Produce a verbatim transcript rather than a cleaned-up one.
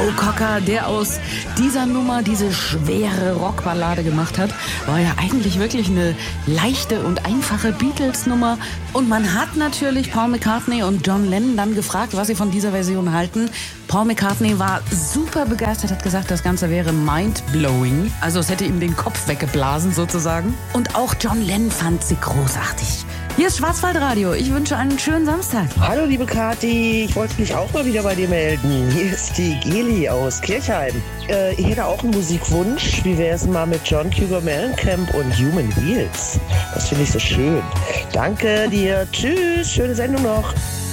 Joe Cocker, der aus dieser Nummer diese schwere Rockballade gemacht hat, war ja eigentlich wirklich eine leichte und einfache Beatles-Nummer. Und man hat natürlich Paul McCartney und John Lennon dann gefragt, was sie von dieser Version halten. Paul McCartney war super begeistert, hat gesagt, das Ganze wäre mind-blowing. Also es hätte ihm den Kopf weggeblasen sozusagen. Und auch John Lennon fand sie großartig. Hier ist Schwarzwaldradio. Ich wünsche einen schönen Samstag. Hallo liebe Kathi, ich wollte mich auch mal wieder bei dir melden. Hier ist die Geli aus Kirchheim. Äh, ich hätte auch einen Musikwunsch. Wie wäre es mal mit John Cougar Mellencamp und Human Wheels? Das finde ich so schön. Danke dir. Tschüss. Schöne Sendung noch.